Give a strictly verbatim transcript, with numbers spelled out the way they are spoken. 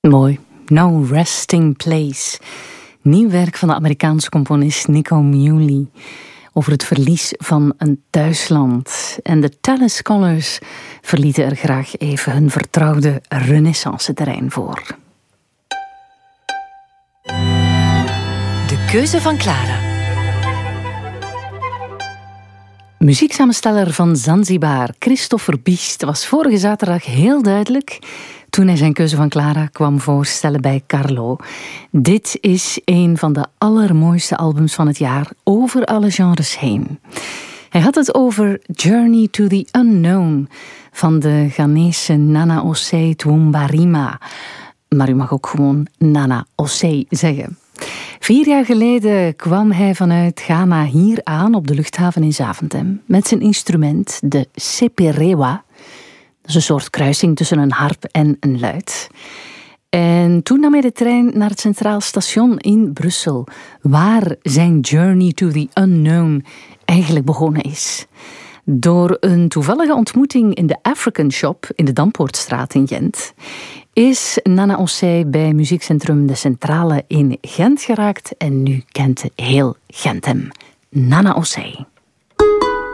Mooi. No Resting Place. Nieuw werk van de Amerikaanse componist Nico Muhly over het verlies van een thuisland. En de Tallis Scholars verlieten er graag even hun vertrouwde renaissance-terrein voor. De keuze van Clara. Muzieksamensteller van Zanzibar, Christopher Biest, was vorige zaterdag heel duidelijk toen hij zijn keuze van Clara kwam voorstellen bij Carlo. Dit is een van de allermooiste albums van het jaar, over alle genres heen. Hij had het over Journey to the Unknown van de Ghanese Nana Osei Twumbarima. Maar u mag ook gewoon Nana Osei zeggen. Vier jaar geleden kwam hij vanuit Ghana hier aan op de luchthaven in Zaventem met zijn instrument, de seperewa. Dat is een soort kruising tussen een harp en een luit. En toen nam hij de trein naar het Centraal Station in Brussel, waar zijn Journey to the Unknown eigenlijk begonnen is. Door een toevallige ontmoeting in de African Shop in de Dampoortstraat in Gent is Nana Osei bij muziekcentrum De Centrale in Gent geraakt en nu kent heel Gent hem. Nana Osei.